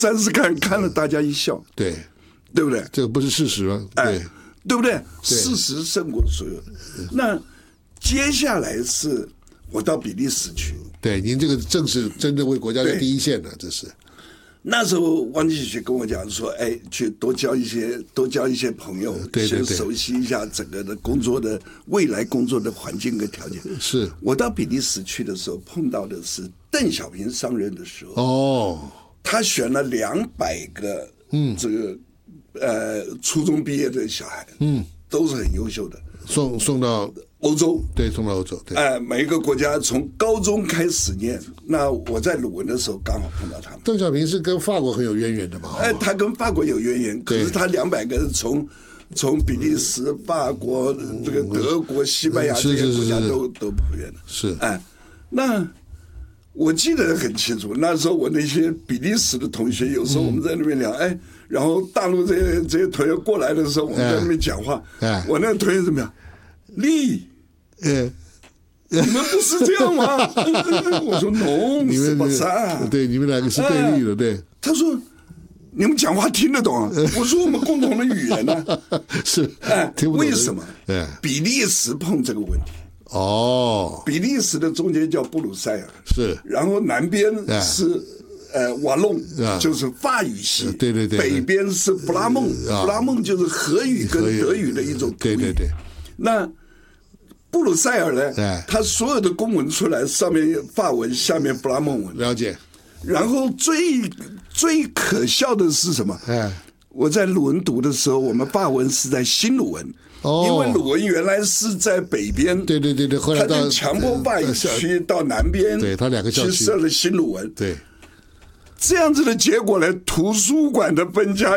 3次看了大家一笑， 对对不对？ 这个不是事实吗？对， 对不对？事实胜过所有的。那接下来是我到比利时去， 对，您这个正是真正为国家在第一线的，这是。 那时候汪继许跟我讲说，哎，去多交一些朋友，先熟悉一下整个的未来工作的环境跟条件。 是我到比利时去的时候，碰到的是邓小平上任的时候，他选了200个，这个初中毕业的小孩，都是很优秀的， 送到欧洲， 对，送到欧洲，对， 每一个国家从高中开始念。那我在鲁文的时候刚好碰到他们。 邓小平是跟法国很有渊源的嘛？ 他跟法国有渊源，可是他200个从比利时、法国、这个德国、西班牙这些国家都不远的。 是， 那我记得很清楚，那时候我那些比利时的同学，有时候我们在那边聊，然后大陆这些同学过来的时候，我们在那边讲话，我那个同学怎么样？你们不是这样吗？我说 no， 是不是啊？ 对，你们2个是对立的，对。 他说你们讲话听得懂啊？我说我们共同的语言呢？ 是，听不懂。 为什么？比利时碰这个问题。比利时的中间叫布鲁塞尔， 是， 然后南边是瓦隆，就是法语系， 对， 北边是布拉孟，布拉孟就是荷语跟德语的一种土语， 对。那布鲁塞尔呢？他所有的公文出来，上面法文，下面布拉孟文。 了解。 然后最可笑的是什么？我在鲁文读的时候，我们法文是在新鲁文。因为鲁文原来是在北边， 对，后来他就强迫法语区到南边， 对他2个校区去设了新鲁文， 对， 这样子的结果呢，图书馆的分家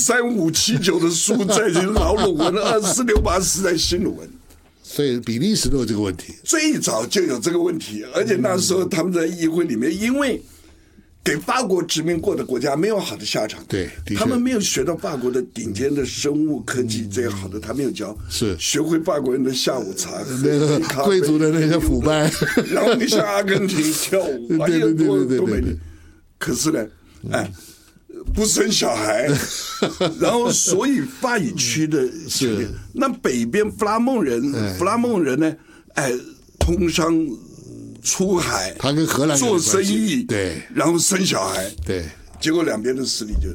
13579的书在老鲁文，2468是在新鲁文， 所以比利时都有这个问题， 最早就有这个问题，而且那时候他们在议会里面，因为给法国殖民过的国家没有好的下场， 对， 他们没有学到法国的顶尖的生物科技最好的，他没有教， 是学会法国人的下午茶， 那个贵族的那些腐败， 然后你像阿根廷跳舞， 对， 多美丽。可是呢，不生小孩，然后所以法语区的是那北边弗拉孟人呢，通商。出海， 他跟荷兰做生意， 对， 然后生小孩， 对， 结果2边的势力就是，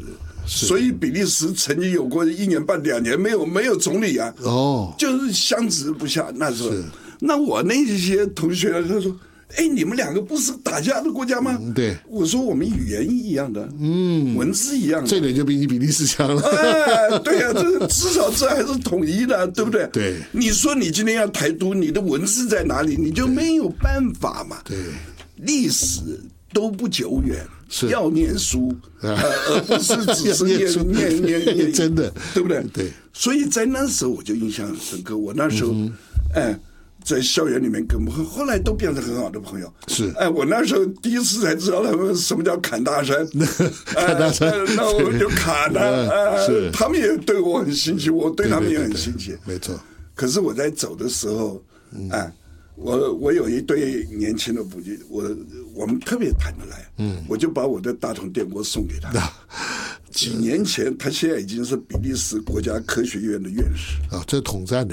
所以比利时曾经有过1年半2年没有总理啊，就是相持不下。那时候，那我那些同学他说，你们2个不是打架的国家吗？ 对， 我说我们语言一样的，文字一样的， 这点就比你比利时强了。 对呀，这至少这还是统一的，对不对？ 对， 你说你今天要台独，你的文字在哪里？你就没有办法嘛。 对， 历史都不久远， 是要念书，而不是只是念， 真的， 对不对？ 对， 所以在那时候我就印象很深刻。我那时候，在校园里面跟后来都变成很好的朋友。 是， 我那时候第一次才知道他们什么叫砍大山， 砍大山， 那我就砍了。 是， 他们也对我很新奇，我对他们也很新奇。 没错。 可是我在走的时候，我有一对年轻的夫妻，我们特别谈得来，我就把我的大同电锅送给他。几年前，他现在已经是比利时国家科学院的院士这是统战的。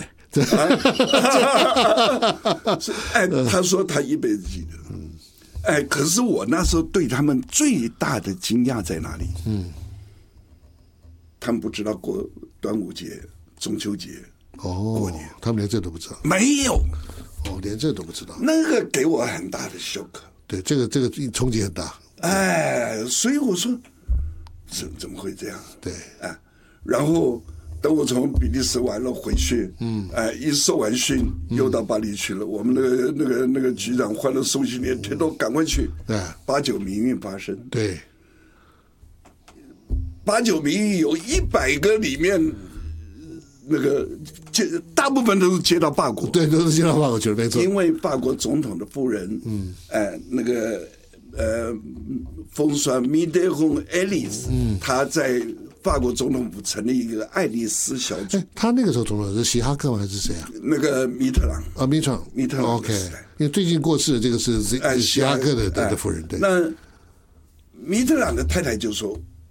他说他一辈子记得。可是我那时候对他们最大的惊讶在哪里？他们不知道过端午节、中秋节、过年， 他们连这都不知道。 没有， 连这都不知道。 那个给我很大的shock。 对，这个冲击很大。 所以我说，怎么会这样？ 对， 然后。等我从比利时完了回去，一受完训又到巴黎去了。我们那个局长换了送信连天都赶快去。89民运发生。 对 ，89民运有100个里面，那个大部分都是接到法国。 对，都是接到法国去了，没错。 因为法国总统的夫人，那个风霜米德洪爱丽丝，她在法国总统府成立一个爱丽丝小组。 他那个时候总统是希哈克吗？还是谁啊？ 那个米特朗啊，米特朗。OK， 因为最近过世的这个是希哈克的夫人。对。 那米特朗的太太就说：“